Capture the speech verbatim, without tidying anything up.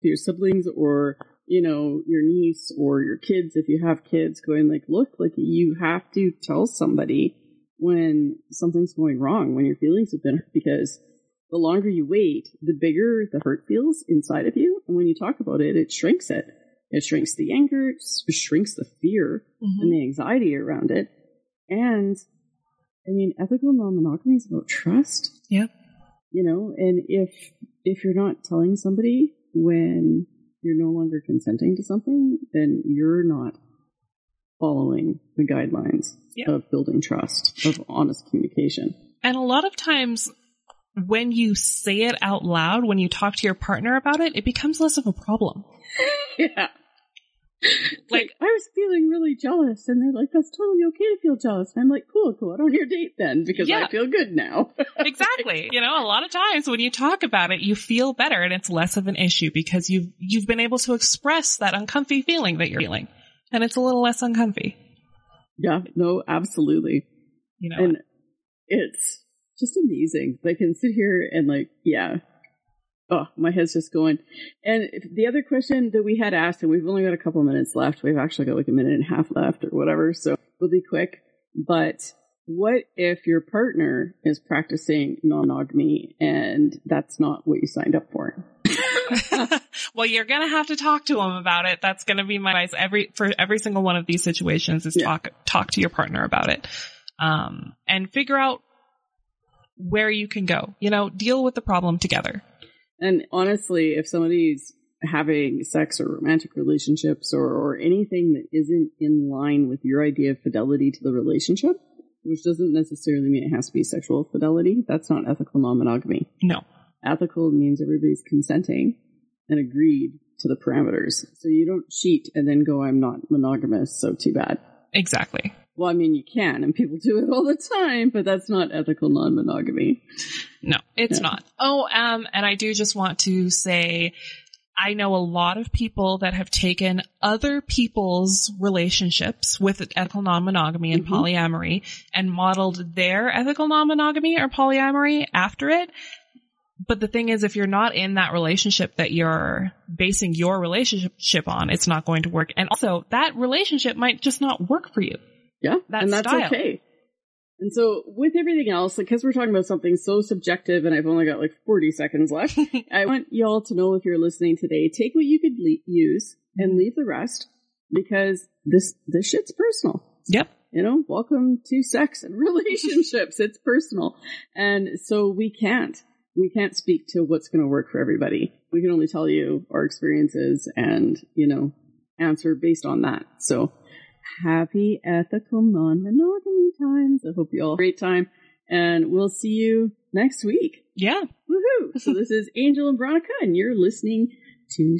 to your siblings or, you know, your niece or your kids, if you have kids, going like, look, like you have to tell somebody when something's going wrong, when your feelings have been hurt, because the longer you wait, the bigger the hurt feels inside of you. And when you talk about it, it shrinks it. It shrinks the anger, it shrinks the fear mm-hmm. and the anxiety around it. And I mean, ethical non-monogamy is about trust. Yeah. You know, and if if you're not telling somebody when you're no longer consenting to something, then you're not following the guidelines yep. of building trust, of honest communication. And a lot of times when you say it out loud, when you talk to your partner about it, it becomes less of a problem. Yeah. Like, like, I was feeling really jealous, and they're like, that's totally okay to feel jealous. And I'm like, cool, go out on your date then, because yeah. I feel good now. Exactly. You know, a lot of times when you talk about it, you feel better and it's less of an issue because you've, you've been able to express that uncomfy feeling that you're feeling. And it's a little less uncomfy. Yeah, no, absolutely. You know, and it's just amazing. I can sit here and like, yeah. Oh, my head's just going. And the other question that we had asked, and we've only got a couple minutes left. We've actually got like a minute and a half left or whatever, so we'll be quick. But what if your partner is practicing non-monogamy and that's not what you signed up for? Well, you're going to have to talk to them about it. That's going to be my advice every, for every single one of these situations is yeah. talk, talk to your partner about it. Um, and figure out where you can go, you know, deal with the problem together. And honestly, if somebody's having sex or romantic relationships or, or anything that isn't in line with your idea of fidelity to the relationship, which doesn't necessarily mean it has to be sexual fidelity, that's not ethical non-monogamy. No. Ethical means everybody's consenting and agreed to the parameters. So you don't cheat and then go, I'm not monogamous, so too bad. Exactly. Well, I mean, you can, and people do it all the time, but that's not ethical non-monogamy. No, it's yeah. not. Oh, um, and I do just want to say, I know a lot of people that have taken other people's relationships with ethical non-monogamy and mm-hmm. polyamory and modeled their ethical non-monogamy or polyamory after it. But the thing is, if you're not in that relationship that you're basing your relationship on, it's not going to work. And also, that relationship might just not work for you. Yeah, that and that's style. okay. And so with everything else, because we're talking about something so subjective and I've only got like forty seconds left, I want y'all to know if you're listening today, take what you could le- use and leave the rest, because this, this shit's personal. Yep. You know, welcome to sex and relationships. It's personal. And so we can't, we can't speak to what's going to work for everybody. We can only tell you our experiences and, you know, answer based on that. So happy ethical non-monogamy times. I hope you all have a great time, and we'll see you next week. Yeah. Woohoo. So this is Angel and Veronica, and you're listening to